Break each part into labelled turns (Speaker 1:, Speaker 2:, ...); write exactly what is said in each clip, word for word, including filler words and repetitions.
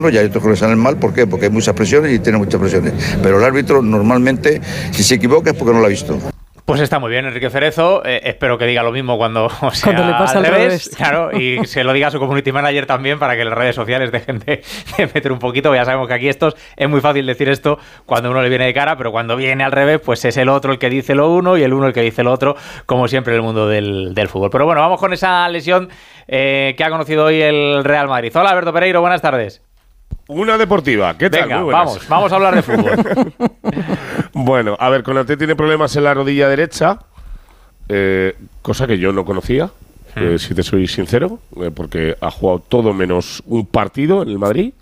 Speaker 1: y hay otros que le salen mal. ¿Por qué? Porque hay muchas presiones y tiene muchas presiones. Pero el árbitro normalmente, si se equivoca es porque no lo ha visto.
Speaker 2: Pues está muy bien, Enrique Cerezo. Eh, espero que diga lo mismo cuando, o sea,
Speaker 3: cuando le pasa al, al revés. revés.
Speaker 2: Claro, y se lo diga a su community manager también para que las redes sociales dejen de, de meter un poquito. Ya sabemos que aquí estos es muy fácil decir esto cuando uno le viene de cara, pero cuando viene al revés, pues es el otro el que dice lo uno y el uno el que dice lo otro, como siempre en el mundo del, del fútbol. Pero bueno, vamos con esa lesión eh, que ha conocido hoy el Real Madrid. Hola, Alberto Pereiro, buenas tardes.
Speaker 4: Una deportiva, ¿qué tal?
Speaker 2: Venga,
Speaker 4: muy buenas.
Speaker 2: vamos, vamos a hablar de fútbol.
Speaker 4: Bueno, a ver, Konaté tiene problemas en la rodilla derecha. Eh, cosa que yo no conocía, hmm. eh, si te soy sincero, eh, porque ha jugado todo menos un partido en el Madrid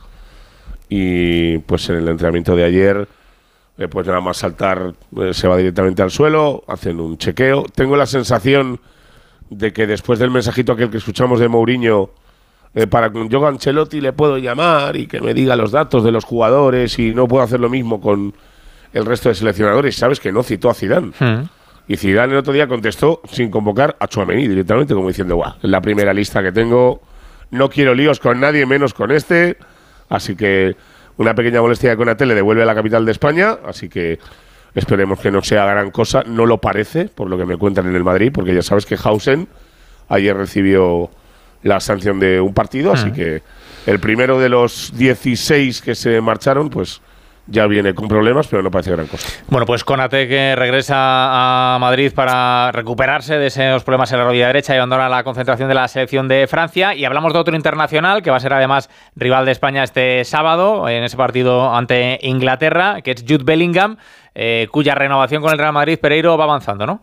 Speaker 4: y pues en el entrenamiento de ayer eh, pues nada más saltar eh, se va directamente al suelo, hacen un chequeo. Tengo la sensación de que después del mensajito aquel que escuchamos de Mourinho, eh, para con Joe Ancelotti le puedo llamar y que me diga los datos de los jugadores y no puedo hacer lo mismo con el resto de seleccionadores. Sabes que no citó a Zidane. Hmm. Y Zidane el otro día contestó sin convocar a Tchouaméni directamente, como diciendo, guau, es la primera lista que tengo, no quiero líos con nadie, menos con este. Así que una pequeña molestia de Konaté le devuelve a la capital de España, así que esperemos que no sea gran cosa. No lo parece, por lo que me cuentan en el Madrid, porque ya sabes que Hausen ayer recibió la sanción de un partido, así que el primero de los dieciséis que se marcharon, pues ya viene con problemas, pero no parece gran cosa.
Speaker 2: Bueno, pues Konaté que regresa a Madrid para recuperarse de esos problemas en la rodilla derecha y abandona la concentración de la selección de Francia. Y hablamos de otro internacional que va a ser además rival de España este sábado en ese partido ante Inglaterra, que es Jude Bellingham, eh, cuya renovación con el Real Madrid, Pereiro, va avanzando, ¿no?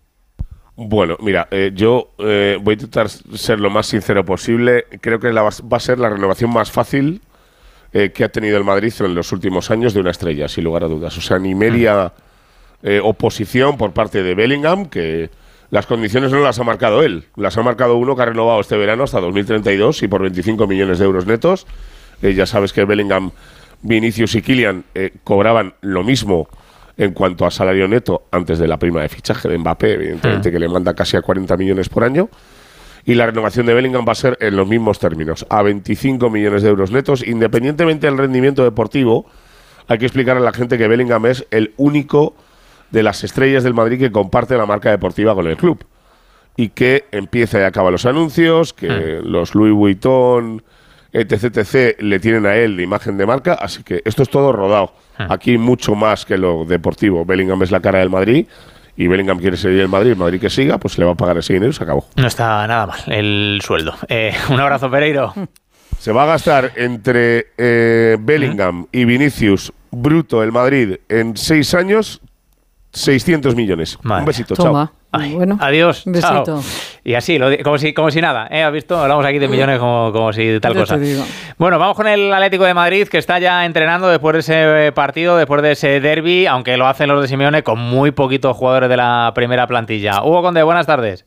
Speaker 4: Bueno, mira, eh, yo eh, voy a intentar ser lo más sincero posible. Creo que la, va a ser la renovación más fácil Eh, que ha tenido el Madrid en los últimos años de una estrella, sin lugar a dudas. O sea, ni media eh, oposición por parte de Bellingham, que las condiciones no las ha marcado él. Las ha marcado uno que ha renovado este verano hasta dos mil treinta y dos y por veinticinco millones de euros netos. Eh, ya sabes que Bellingham, Vinicius y Kylian eh, cobraban lo mismo en cuanto a salario neto antes de la prima de fichaje de Mbappé, evidentemente, que le manda casi a cuarenta millones por año. Y la renovación de Bellingham va a ser en los mismos términos, a veinticinco millones de euros netos. Independientemente del rendimiento deportivo, hay que explicar a la gente que Bellingham es el único de las estrellas del Madrid que comparte la marca deportiva con el club. Y que empieza y acaba los anuncios, que mm. los Louis Vuitton, etc, etc, le tienen a él de imagen de marca. Así que esto es todo rodado. Mm. Aquí mucho más que lo deportivo. Bellingham es la cara del Madrid. Y Bellingham quiere seguir en Madrid, Madrid que siga, pues le va a pagar ese dinero y se acabó.
Speaker 2: No está nada mal el sueldo. Eh, un abrazo, Pereiro.
Speaker 4: Se va a gastar entre eh, Bellingham ¿Mm? y Vinicius bruto el Madrid en seis años seiscientos millones. Madre. Un besito,
Speaker 3: Toma.
Speaker 4: chao.
Speaker 2: Ay, bueno, adiós,
Speaker 3: un besito.
Speaker 2: Chao. Y así, lo, como, si, como si nada, ¿eh? ¿Has visto? Hablamos aquí de millones como, como si tal
Speaker 3: Yo
Speaker 2: cosa.
Speaker 3: te digo.
Speaker 2: Bueno, vamos con el Atlético de Madrid, que está ya entrenando después de ese partido, después de ese derbi, aunque lo hacen los de Simeone con muy poquitos jugadores de la primera plantilla. Hugo Conde, buenas tardes.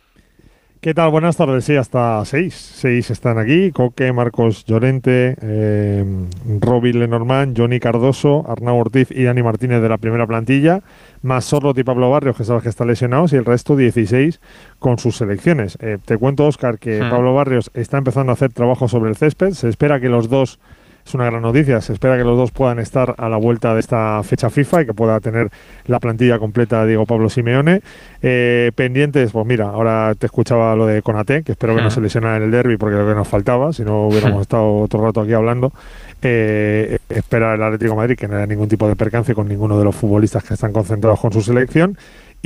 Speaker 5: ¿Qué tal? Buenas tardes. Sí, hasta seis. Seis están aquí. Coque, Marcos Llorente, eh, Roby Lenormand, Johnny Cardoso, Arnau Ortiz y Dani Martínez de la primera plantilla, más Sorloth y Pablo Barrios, que sabes que están lesionados, y el resto dieciséis con sus selecciones. Eh, te cuento, Óscar, que hmm. Pablo Barrios está empezando a hacer trabajo sobre el césped. Se espera que los dos... Es una gran noticia, se espera que los dos puedan estar a la vuelta de esta fecha FIFA y que pueda tener la plantilla completa Diego Pablo Simeone. Eh, pendientes, pues mira, ahora te escuchaba lo de Konaté, que espero que no se lesionara en el derbi porque es lo que nos faltaba, si no hubiéramos estado otro rato aquí hablando. Eh, espera el Atlético de Madrid que no haya ningún tipo de percance con ninguno de los futbolistas que están concentrados con su selección.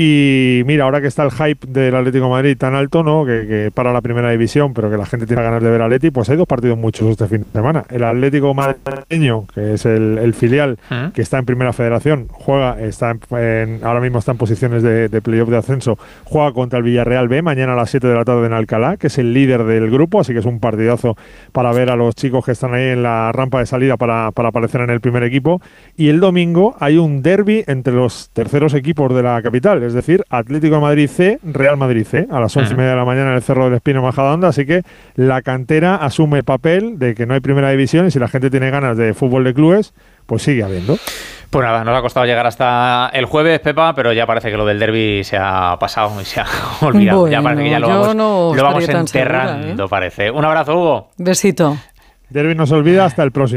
Speaker 5: Y mira, ahora que está el hype del Atlético de Madrid tan alto, ¿no? Que, que para la primera división, pero que la gente tiene ganas de ver al Atleti, pues hay dos partidos muchos este fin de semana. El Atlético madrileño, que es el, el filial, ¿Eh? que está en Primera Federación, juega, está en, en, ahora mismo está en posiciones de, de playoff de ascenso, juega contra el Villarreal B, mañana a las siete de la tarde en Alcalá, que es el líder del grupo, así que es un partidazo para ver a los chicos que están ahí en la rampa de salida para, para aparecer en el primer equipo. Y el domingo hay un derbi entre los terceros equipos de la capital, es decir, Atlético de Madrid C, Real Madrid C, a las once y media de la mañana en el Cerro del Espino, Majadahonda, así que la cantera asume el papel de que no hay primera división y si la gente tiene ganas de fútbol de clubes, pues sigue habiendo.
Speaker 2: Pues nada, nos ha costado llegar hasta el jueves, Pepa, pero ya parece que lo del derbi se ha pasado y se ha olvidado.
Speaker 3: Bueno,
Speaker 2: ya parece que ya lo vamos,
Speaker 3: no
Speaker 2: lo vamos enterrando,
Speaker 3: segura, ¿eh?
Speaker 2: parece. Un abrazo, Hugo.
Speaker 3: Besito.
Speaker 5: Derby no se olvida hasta el próximo.